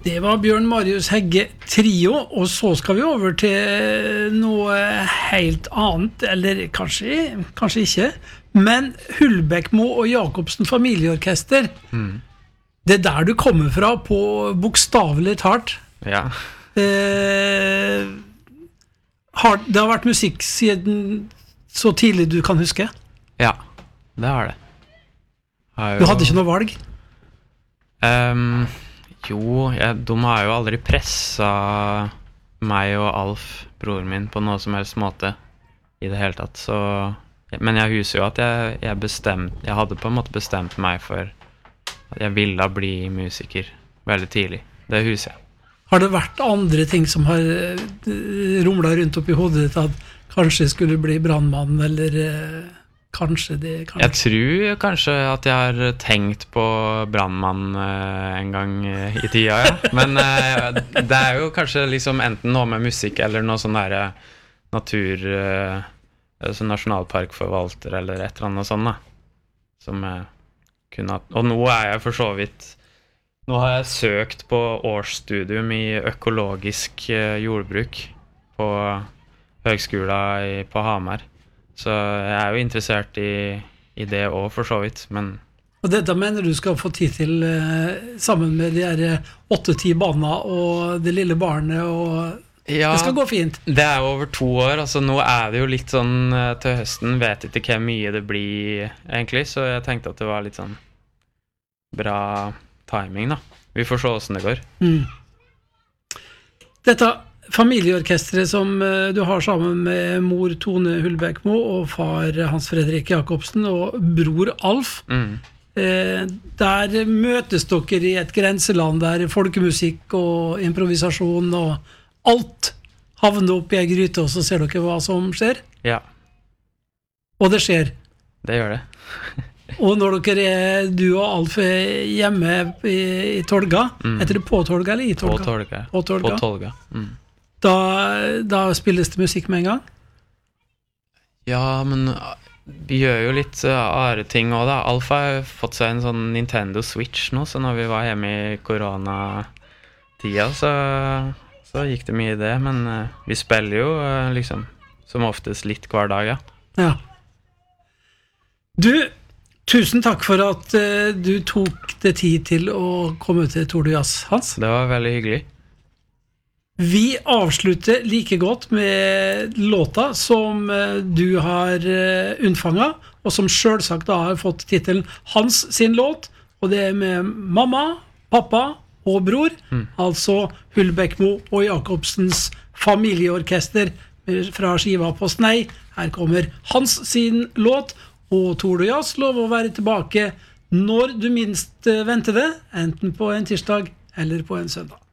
Det var Bjørn Marius Hegge Trio, og så skal vi over til noe helt annet, eller kanskje ikke, men Hulbekmo og Jacobsen familieorkester. Det der du kommer fra på bokstavelig talt. Ja. Det har vært musikk siden så tidlig du kan huske? Ja, det har det. Du hadde ikke noe valg? Jo, de har jo aldri presset meg og Alf, broren min, på noe som helst måte i det hele tatt. Så, men jeg husker jo at jeg hadde på en måte bestemt meg for at jeg ville bli musiker veldig tidlig. Det husker jeg. Har det vært andre ting som har rumlet rundt opp i hodet ditt at kanskje skulle bli brandmann, eller kanskje det? Jeg tror kanskje at jeg har tenkt på brandmann en gang i tida, ja. Men det er jo kanskje liksom enten noe med musikk eller noe sånn der natur, sånn nasjonalparkforvalter eller et eller annet sånt da. Som kunne, og nå jeg for så vidt, nå har jeg søkt på årsstudium i økologisk jordbruk på høgskolen på Hamar. Så jeg er jo interessert i det også, for så vidt, men... Og dette mener du skal få tid til sammen med de her 8-10 barna og det lille barnet, og ja, det skal gå fint? Det er jo over 2 år, altså nå er det jo litt sånn til høsten, vet ikke hvor mye det blir egentlig, så jeg tenkte at det var litt sånn bra timing da. Vi får se hvordan det går. Dette familieorkestret som du har sammen med mor Tone Hulbekmo og far Hans Fredrik Jacobsen og bror Alf, der møtes dere i et grenseland der folkemusikk og improvisasjon og alt havner opp i en gryte, og så ser dere hva som skjer? Ja. Og det skjer? Det gjør det. Og når dere du og Alf hjemme i Tolga, heter det på Tolga eller i Tolga? På Tolga. Da spilles det musikk med en gang? Ja, men vi gjør jo litt rare ting også da. Alf har fått seg en sånn Nintendo Switch nå, så når vi var hjemme i koronatida, så gikk det mye i det. Men vi spiller jo liksom som oftest litt hver dag, ja. Ja. Du, tusen takk for at du tok det tid til å komme til Tour de Jazz, Hans. Det var veldig hyggelig. Vi avslutter like godt med låta som du har unnfanget, og som selvsagt da har fått titelen Hans sin låt, og det er med mamma, pappa og bror, altså Hulbekmo og Jacobsens familieorkester fra skiva på Snei. Her kommer Hans sin låt, og Tour de Jazz lover å være tilbake når du minst venter det, enten på en tirsdag eller på en søndag.